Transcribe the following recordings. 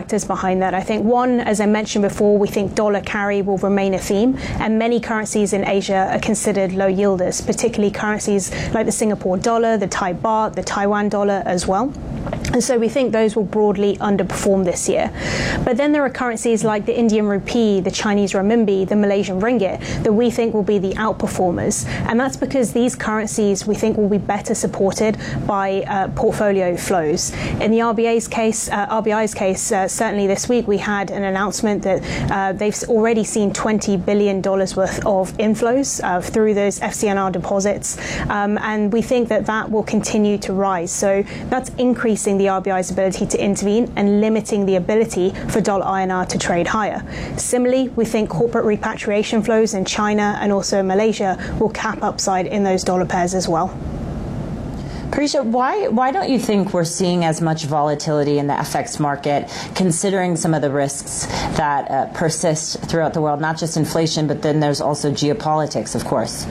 factors behind that. I think one, as I mentioned before, we think dollar carry will remain a theme, and many currencies in Asia are considered low yielders, particularly currencies like the Singapore dollar, the Thai baht, the Taiwan dollar as well. And so we think those will broadly underperform this year. But then there are currencies like the Indian rupee, the Chinese renminbi, the Malaysian ringgit that we think will be the outperformers. And that's because these currencies we think will be better supported by portfolio flows. In the RBI's case, certainly this week we had an announcement that they've already seen $20 billion worth of inflows through those FCNR deposits. And we think that that will continue to rise. So that's increasing the RBI's ability to intervene and limiting the ability for dollar INR to trade higher. Similarly, we think corporate repatriation flows in China and also Malaysia will cap upside in those dollar pairs as well. Parisha, why don't you think we're seeing as much volatility in the FX market, considering some of the risks that persist throughout the world, not just inflation, but then there's also geopolitics, of course?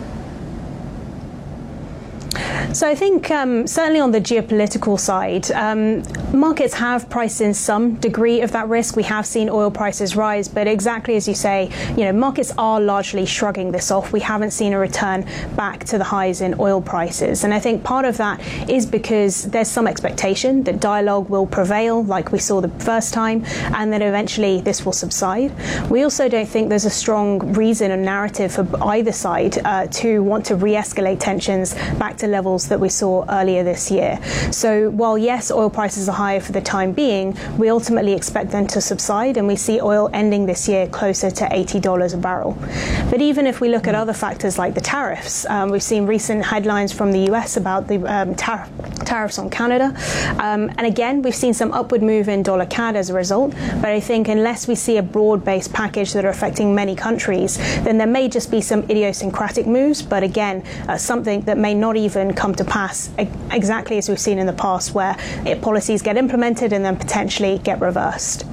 So I think certainly on the geopolitical side, markets have priced in some degree of that risk. We have seen oil prices rise, but exactly as you say, markets are largely shrugging this off. We haven't seen a return back to the highs in oil prices. And I think part of that is because there's some expectation that dialogue will prevail, like we saw the first time, and that eventually this will subside. We also don't think there's a strong reason or narrative for either side to want to re-escalate tensions back to levels that we saw earlier this year. So while yes, oil prices are higher for the time being, we ultimately expect them to subside, and we see oil ending this year closer to $80 a barrel. But even if we look at other factors like the tariffs, we've seen recent headlines from the US about the tariffs on Canada. And again, we've seen some upward move in dollar CAD as a result. But I think unless we see a broad-based package that are affecting many countries, then there may just be some idiosyncratic moves. But again, something that may not even come to pass, exactly as we've seen in the past, where policies get implemented and then potentially get reversed.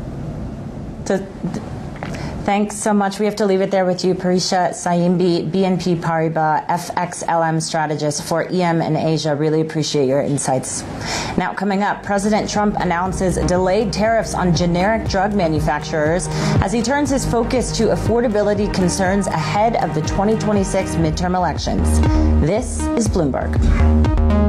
Thanks so much. We have to leave it there with you, Parisha Sayembi, BNP Paribas FXLM strategist for EM and Asia. Really appreciate your insights. Now, coming up, President Trump announces delayed tariffs on generic drug manufacturers as he turns his focus to affordability concerns ahead of the 2026 midterm elections. This is Bloomberg.